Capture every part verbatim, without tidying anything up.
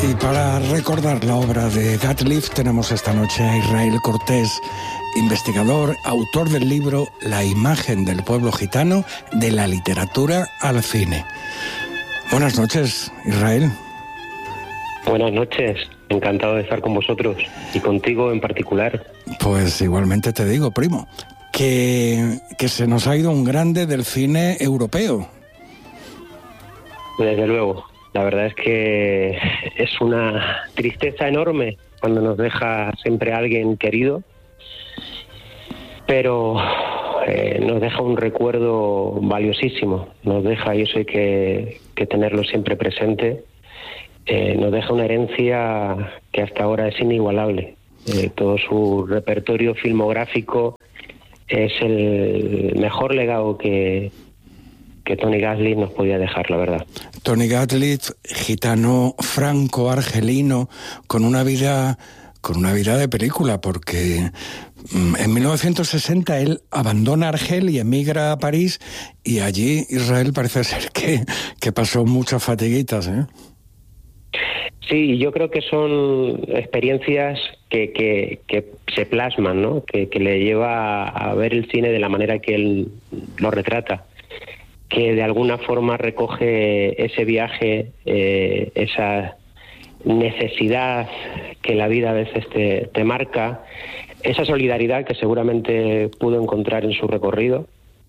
Y para recordar la obra de Gatliff tenemos esta noche a Israel Cortés, investigador, autor del libro La imagen del pueblo gitano, de la literatura al cine. Buenas noches, Israel. Buenas noches, encantado de estar con vosotros y contigo en particular. Pues igualmente te digo, primo, que, que se nos ha ido un grande del cine europeo. Desde luego, la verdad es que es una tristeza enorme cuando nos deja siempre alguien querido, pero eh, nos deja un recuerdo valiosísimo, nos deja, y eso hay que, que tenerlo siempre presente, eh, nos deja una herencia que hasta ahora es inigualable. Eh, todo su repertorio filmográfico es el mejor legado que, que Tony Gatliff nos podía dejar, la verdad. Tony Gatliff, gitano franco-argelino, con una vida, con una vida de película, porque en mil novecientos sesenta él abandona Argel y emigra a París, y allí Israel parece ser que, que pasó muchas fatiguitas, ¿eh? Sí, yo creo que son experiencias que, que, que se plasman, ¿no? Que, que le lleva a ver el cine de la manera que él lo retrata, que de alguna forma recoge ese viaje, eh, esa necesidad que la vida a veces te, te marca, esa solidaridad que seguramente pudo encontrar en su recorrido,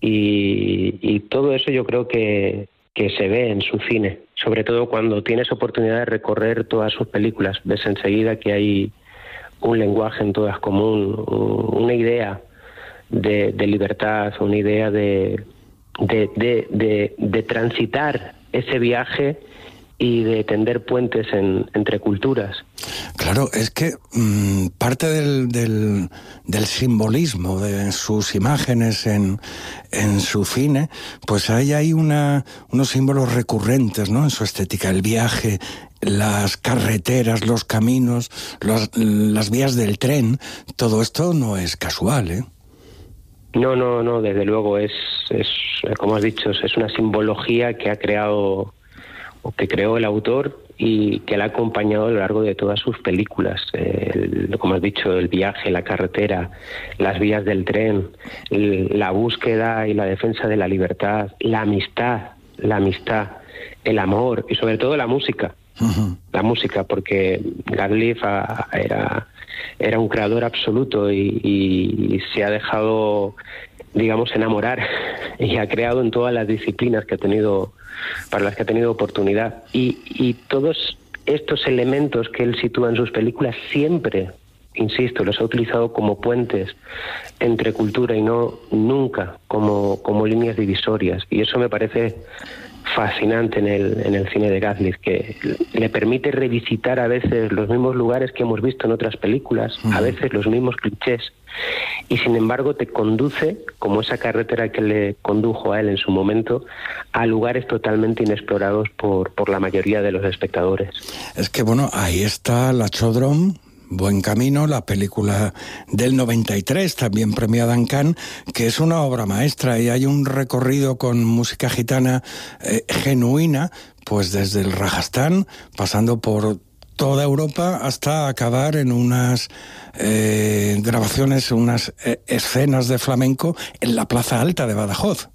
y, y todo eso yo creo que, que se ve en su cine, sobre todo cuando tienes oportunidad de recorrer todas sus películas. Ves enseguida que hay un lenguaje en todas común, una idea de, de libertad, una idea de De, de, de, de transitar ese viaje y de tender puentes en, entre culturas. Claro, es que mmm, parte del, del, del simbolismo de sus imágenes en, en su cine, pues hay ahí una, unos símbolos recurrentes, ¿no? En su estética, el viaje, las carreteras, los caminos, los, las vías del tren. Todo esto no es casual, ¿eh? No, no, no, desde luego es, es, como has dicho, es una simbología que ha creado, o que creó el autor, y que la ha acompañado a lo largo de todas sus películas. El, como has dicho, el viaje, la carretera, las vías del tren, el, la búsqueda y la defensa de la libertad, la amistad, la amistad, el amor y sobre todo la música. Uh-huh. La música, porque Gatliff era... era un creador absoluto y, y, y se ha dejado, digamos, enamorar, y ha creado en todas las disciplinas que ha tenido, para las que ha tenido oportunidad. Y, y todos estos elementos que él sitúa en sus películas siempre, insisto, los ha utilizado como puentes entre cultura y no nunca como, como líneas divisorias. Y eso me parece fascinante en el, en el cine de Gatliff, que le permite revisitar a veces los mismos lugares que hemos visto en otras películas, uh-huh. a veces los mismos clichés, y sin embargo te conduce, como esa carretera que le condujo a él en su momento, a lugares totalmente inexplorados por, por la mayoría de los espectadores. Es que bueno, ahí está La Chodron, Buen Camino, la película del noventa y tres, también premiada en Cannes, que es una obra maestra, y hay un recorrido con música gitana eh, genuina, pues desde el Rajastán, pasando por toda Europa, hasta acabar en unas eh, grabaciones, unas eh, escenas de flamenco en la Plaza Alta de Badajoz.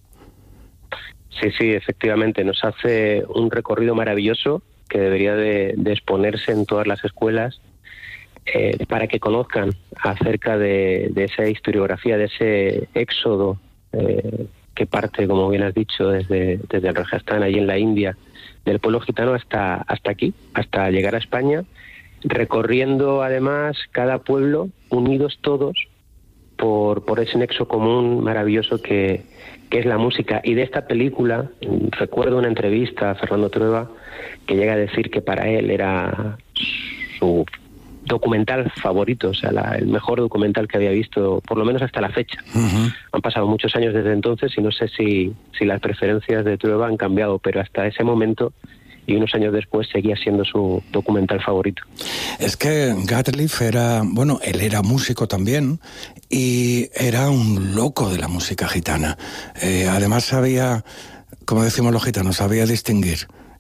Sí, sí, efectivamente, nos hace un recorrido maravilloso que debería de, de exponerse en todas las escuelas, Eh, para que conozcan acerca de, de esa historiografía, de ese éxodo eh, que parte, como bien has dicho, desde, desde el Rajastán, allí en la India, del pueblo gitano hasta, hasta aquí, hasta llegar a España, recorriendo además cada pueblo, unidos todos por, por ese nexo común maravilloso que, que es la música. Y de esta película, recuerdo una entrevista a Fernando Trueba, que llega a decir que para él era su documental favorito, o sea, la, el mejor documental que había visto, por lo menos hasta la fecha. Uh-huh. Han pasado muchos años desde entonces y no sé si, si las preferencias de Trueba han cambiado, pero hasta ese momento y unos años después seguía siendo su documental favorito. Es que Gatliff era, bueno, él era músico también y era un loco de la música gitana. Eh, además sabía, como decimos los gitanos, sabía distinguir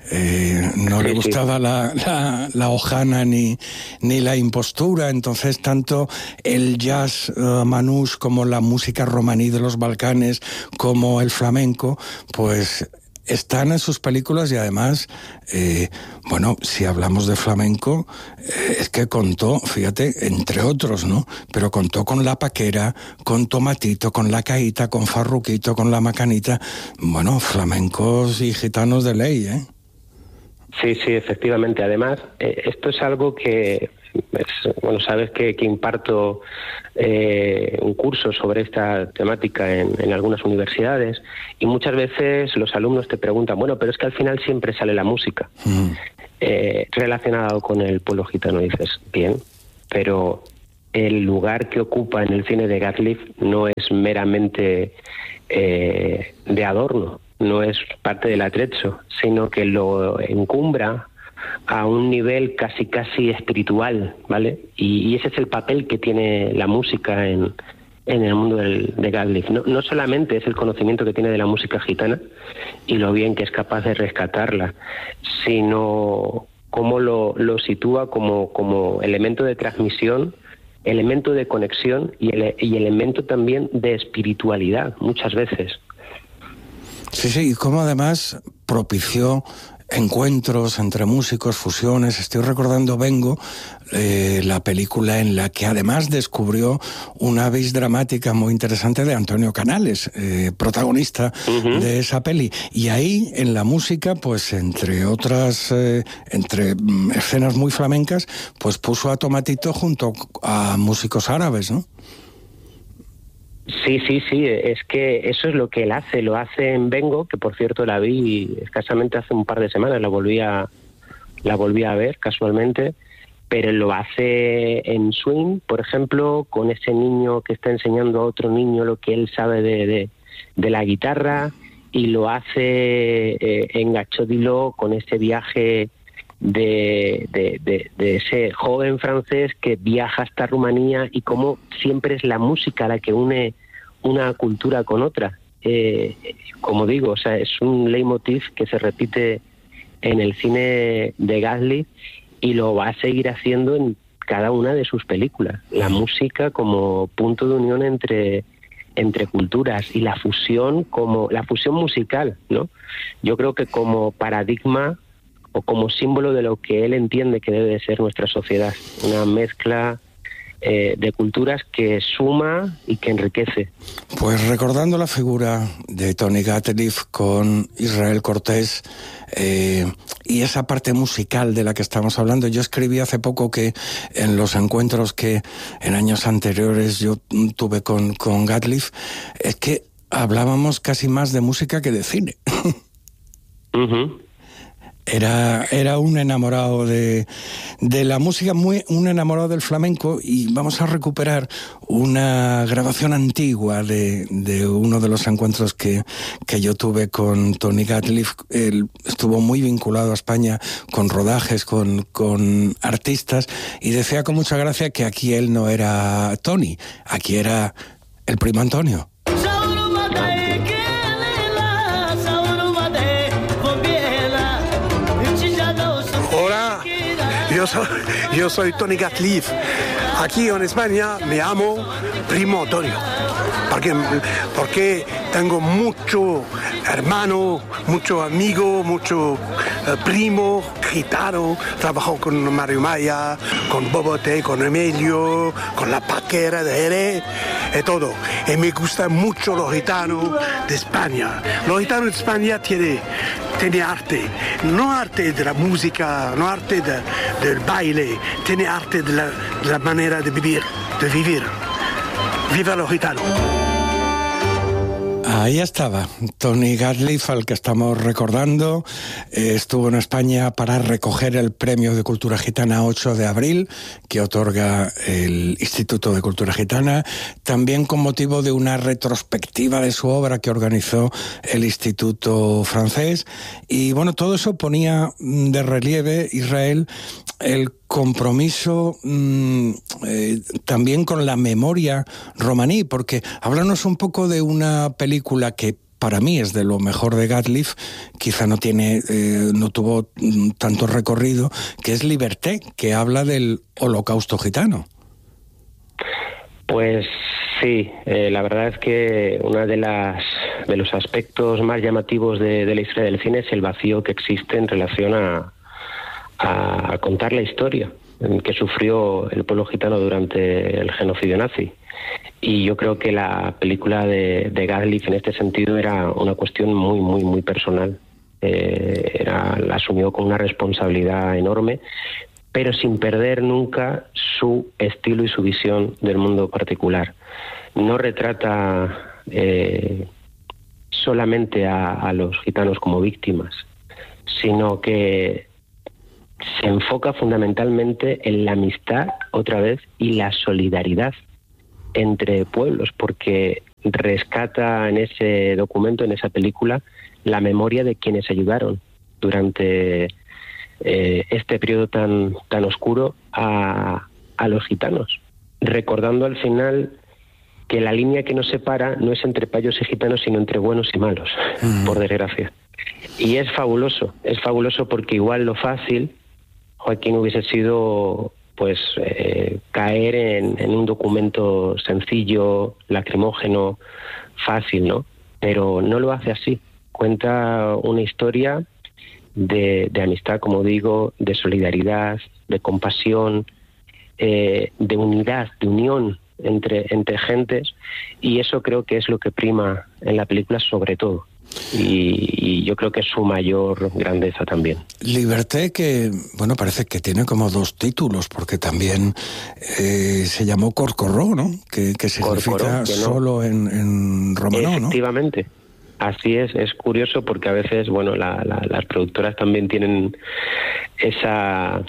Eh, no sí, le gustaba sí. la, la, la hojana ni, ni la impostura, entonces tanto el jazz uh, manús como la música romaní de los Balcanes, como el flamenco, pues están en sus películas y además, eh, bueno, si hablamos de flamenco, eh, es que contó, fíjate, entre otros, ¿no? Pero contó con La Paquera, con Tomatito, con La Caíta, con Farruquito, con La Macanita. Bueno, flamencos y gitanos de ley, ¿eh? Sí, sí, efectivamente. Además, eh, esto es algo que, es, bueno, sabes que, que imparto eh, un curso sobre esta temática en, en algunas universidades y muchas veces los alumnos te preguntan, bueno, pero es que al final siempre sale la música mm. eh, relacionada con el pueblo gitano. Y dices, bien, pero el lugar que ocupa en el cine de Gatliff no es meramente eh, de adorno, no es parte del atrecho, sino que lo encumbra a un nivel casi casi espiritual, ¿vale? Y, y ese es el papel que tiene la música en, en el mundo del, de Gatliff. No, no solamente es el conocimiento que tiene de la música gitana y lo bien que es capaz de rescatarla, sino cómo lo, lo sitúa como, como elemento de transmisión, elemento de conexión y, ele, y elemento también de espiritualidad, muchas veces. Sí, sí, y cómo además propició encuentros entre músicos, fusiones. Estoy recordando Vengo, eh, la película en la que además descubrió una vis dramática muy interesante de Antonio Canales, eh, protagonista uh-huh. de esa peli. Y ahí, en la música, pues entre otras, eh, entre mm, escenas muy flamencas, pues puso a Tomatito junto a músicos árabes, ¿no? Sí, sí, sí, es que eso es lo que él hace, lo hace en Vengo, que por cierto la vi escasamente hace un par de semanas, la volví a, la volví a ver casualmente, pero lo hace en Swing, por ejemplo, con ese niño que está enseñando a otro niño lo que él sabe de, de, de la guitarra, y lo hace eh, en Gachot-i-Lo con ese viaje De, de, de, de ese joven francés que viaja hasta Rumanía y cómo siempre es la música la que une una cultura con otra. Eh, como digo, o sea, es un leitmotiv que se repite en el cine de Gatliff y lo va a seguir haciendo en cada una de sus películas. La música como punto de unión entre entre culturas y la fusión como la fusión musical, ¿no? Yo creo que como paradigma o como símbolo de lo que él entiende que debe de ser nuestra sociedad, una mezcla eh, de culturas que suma y que enriquece. Pues recordando la figura de Tony Gatliff con Israel Cortés eh, y esa parte musical de la que estamos hablando, yo escribí hace poco que en los encuentros que en años anteriores yo tuve con, con Gatliff, es que hablábamos casi más de música que de cine. Uh-huh. Era, era un enamorado de, de la música, muy, un enamorado del flamenco, y vamos a recuperar una grabación antigua de, de uno de los encuentros que, que yo tuve con Tony Gatliff. Él estuvo muy vinculado a España con rodajes, con, con artistas, y decía con mucha gracia que aquí él no era Tony, aquí era el primo Antonio. Yo soy, yo soy Tony Gatliff. Aquí en España me llamo Primo Antonio. Porque, porque tengo mucho hermano, mucho amigo, mucho eh, primo gitano. Trabajo con Mario Maya, con Bobote, con Emilio, con La Paquera de Jerez y todo. Y me gusta mucho los gitanos de España. Los gitanos de España tienen tiene arte, no arte de la música, no arte de, del baile, tiene arte de la, de la manera de vivir, de vivir. ¡Viva los gitanos! Ahí estaba Tony Gatliff, al que estamos recordando. Eh, estuvo en España para recoger el Premio de Cultura Gitana ocho de abril, que otorga el Instituto de Cultura Gitana, también con motivo de una retrospectiva de su obra que organizó el Instituto francés. Y bueno, todo eso ponía de relieve, Israel, el compromiso mmm, eh, también con la memoria romaní, porque háblanos un poco de una película que para mí es de lo mejor de Gatliff, quizá no tiene, eh, no tuvo tanto recorrido, que es Liberté, que habla del Holocausto gitano. Pues sí, eh, la verdad es que uno de las de los aspectos más llamativos de, de la historia del cine es el vacío que existe en relación a, a contar la historia que sufrió el pueblo gitano durante el genocidio nazi. Y yo creo que la película de, de Gatliff en este sentido era una cuestión muy, muy, muy personal. Eh, era, la asumió con una responsabilidad enorme, pero sin perder nunca su estilo y su visión del mundo particular. No retrata eh, solamente a, a los gitanos como víctimas, sino que se enfoca fundamentalmente en la amistad, otra vez, y la solidaridad entre pueblos, porque rescata en ese documento, en esa película, la memoria de quienes ayudaron durante eh, este periodo tan, tan oscuro a, a los gitanos, recordando al final que la línea que nos separa no es entre payos y gitanos, sino entre buenos y malos, uh-huh. por desgracia. Y es fabuloso, es fabuloso porque igual lo fácil, Joaquín, hubiese sido pues eh, caer en, en un documento sencillo, lacrimógeno, fácil, ¿no? Pero no lo hace así. Cuenta una historia de, de amistad, como digo, de solidaridad, de compasión, eh, de unidad, de unión entre, entre gentes, y eso creo que es lo que prima en la película sobre todo. Y, y yo creo que es su mayor grandeza también. Liberté, que bueno, parece que tiene como dos títulos, porque también eh, se llamó Corcoró, ¿no? Que, que significa Corcoró, que no. solo en, en romano, ¿no? Efectivamente. Así es, es curioso porque a veces, bueno, la, la, las productoras también tienen esa...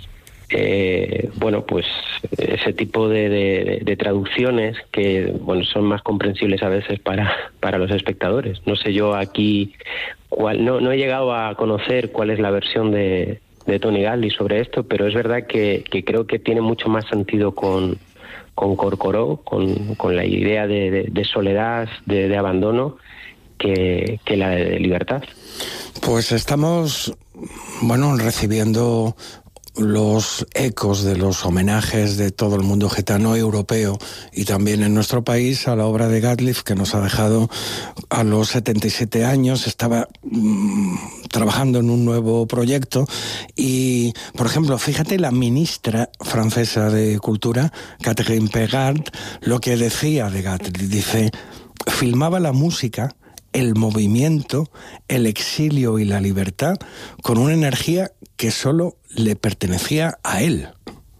Eh, bueno, pues ese tipo de, de, de traducciones que, bueno, son más comprensibles a veces para, para los espectadores. No sé yo aquí, cuál, no, no he llegado a conocer cuál es la versión de, de Tony Gatliff sobre esto, pero es verdad que, que creo que tiene mucho más sentido con, con Corcoró, con, con la idea de, de, de soledad, de, de abandono, que, que la de libertad. Pues estamos, bueno, recibiendo los ecos de los homenajes de todo el mundo gitano europeo y también en nuestro país a la obra de Gatliff, que nos ha dejado a los setenta y siete años. Estaba mmm, trabajando en un nuevo proyecto y, por ejemplo, fíjate la ministra francesa de Cultura, Catherine Pégard, lo que decía de Gatliff. Dice, filmaba la música, el movimiento, el exilio y la libertad con una energía que solo le pertenecía a él.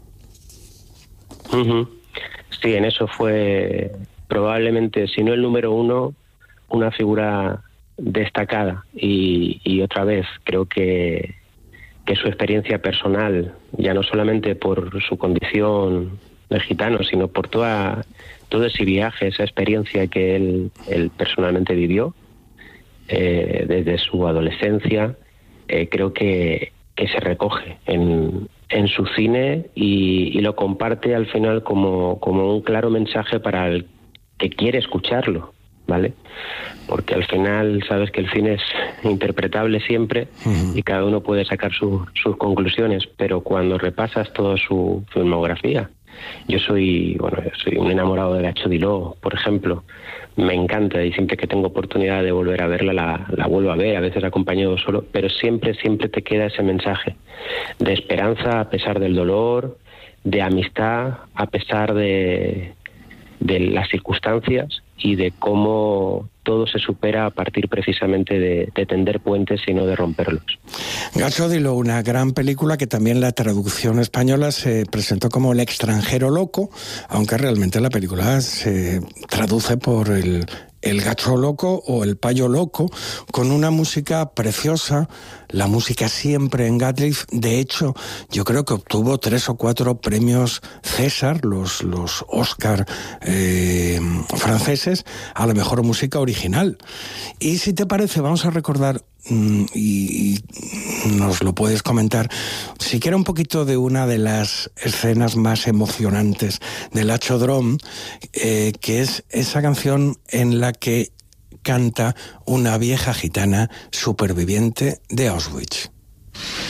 Uh-huh. Sí, en eso fue probablemente, si no el número uno, una figura destacada. Y, y otra vez, creo que, que su experiencia personal, ya no solamente por su condición de gitano, sino por toda, todo ese viaje, esa experiencia que él, él personalmente vivió, eh, desde su adolescencia, eh, creo que que se recoge en, en su cine y, y lo comparte al final como, como un claro mensaje para el que quiere escucharlo, ¿vale? Porque al final sabes que el cine es interpretable siempre uh-huh. y cada uno puede sacar su, sus conclusiones, pero cuando repasas toda su filmografía, yo soy, bueno, soy un enamorado de Gacho Di Lo, por ejemplo. Me encanta y siempre que tengo oportunidad de volver a verla, la, la vuelvo a ver, a veces acompañado solo, pero siempre, siempre te queda ese mensaje de esperanza a pesar del dolor, de amistad a pesar de, de las circunstancias y de cómo todo se supera a partir precisamente de, de tender puentes y no de romperlos. Gacho Di Lo, una gran película que también la traducción española se presentó como El extranjero loco, aunque realmente la película se traduce por el, el gacho loco o el payo loco, con una música preciosa, la música siempre en Gatliff. De hecho, yo creo que obtuvo tres o cuatro premios César, los, los Oscar eh, franceses, a la mejor música original. Y si te parece, vamos a recordar, mm, y, y nos lo puedes comentar, siquiera un poquito de una de las escenas más emocionantes del Achódromo, eh, que es esa canción en la que canta una vieja gitana superviviente de Auschwitz.